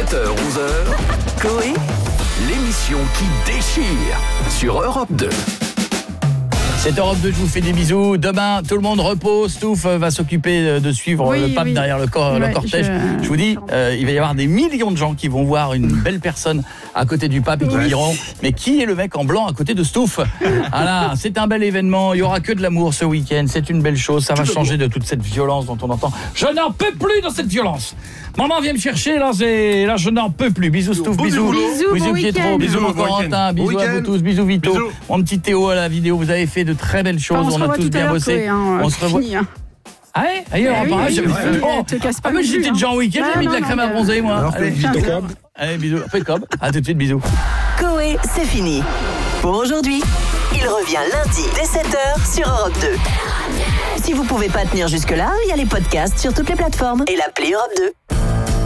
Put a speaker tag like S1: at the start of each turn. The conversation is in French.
S1: 7h, 11h, Coé, l'émission qui déchire sur Europe 2.
S2: C'est Europe 2, je vous fais des bisous. Demain, tout le monde repose. Stouff va s'occuper de suivre le pape derrière le cortège. Je vous dis, il va y avoir des millions de gens qui vont voir une belle personne à côté du pape et qui diront « Mais qui est le mec en blanc à côté de Stouff ?» Voilà, c'est un bel événement. Il n'y aura que de l'amour ce week-end. C'est une belle chose. Ça va changer de toute cette violence dont on entend. Je n'en peux plus dans cette violence. Maman vient me chercher, là je n'en peux plus. Bisous Stouff, bisous Pietro, bisous mon Corentin, bisous à vous tous, bisous Vito, bisous. Mon petit Théo à la vidéo, vous avez fait de très belles choses, on a tous bien bossé. On se revoit. Ah ouais, ailleurs, moi j'étais déjà en week-end, j'ai mis de la crème à bronzer moi. Allez, bisous, impeccable. À tout de suite, bisous.
S3: Coé, c'est fini. Pour aujourd'hui, il revient lundi dès 7h sur Europe 2. Si vous pouvez pas tenir jusque-là, il y a les podcasts sur toutes les plateformes et l'appli Europe 2.